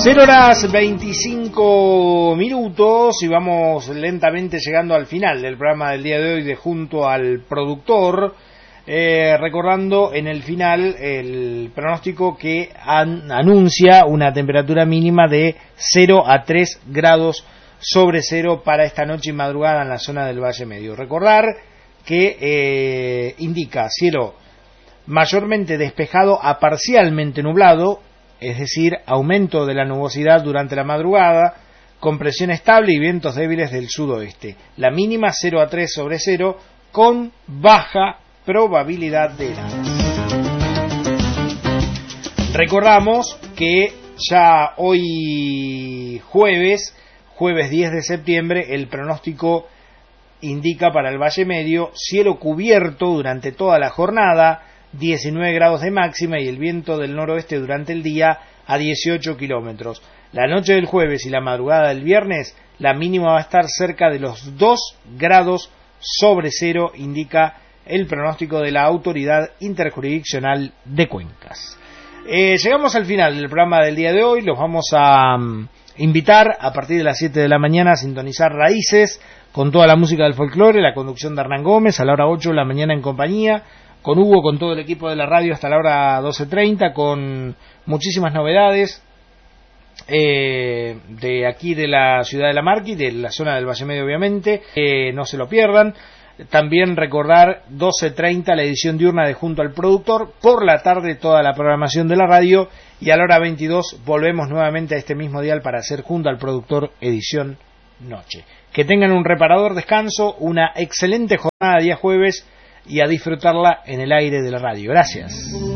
0:25 y vamos lentamente llegando al final del programa del día de hoy de Junto al Productor, recordando en el final el pronóstico que anuncia una temperatura mínima de 0 a 3 grados sobre cero para esta noche y madrugada en la zona del Valle Medio. Recordar que indica cielo mayormente despejado a parcialmente nublado, es decir, aumento de la nubosidad durante la madrugada, con presión estable y vientos débiles del sudoeste. La mínima 0 a 3 sobre cero, con baja probabilidad de heladas. Recordamos que ya hoy jueves 10 de septiembre, el pronóstico indica para el Valle Medio cielo cubierto durante toda la jornada, 19 grados de máxima y el viento del noroeste durante el día a 18 kilómetros. La noche del jueves y la madrugada del viernes, la mínima va a estar cerca de los 2 grados sobre cero, indica el pronóstico de la Autoridad Interjurisdiccional de Cuencas. Llegamos al final del programa del día de hoy. Los vamos a invitar a partir de las 7 de la mañana a sintonizar Raíces con toda la música del folclore, la conducción de Hernán Gómez a la hora 8 de la mañana en compañía, con Hugo, con todo el equipo de la radio hasta la hora 12:30, con muchísimas novedades de aquí de la ciudad de La Marqui, de la zona del Valle Medio obviamente, no se lo pierdan. También recordar 12:30 la edición diurna de Junto al Productor, por la tarde toda la programación de la radio y a la hora 22 volvemos nuevamente a este mismo dial para hacer Junto al Productor edición noche. Que tengan un reparador descanso, una excelente jornada día jueves y a disfrutarla en el aire de la radio. Gracias.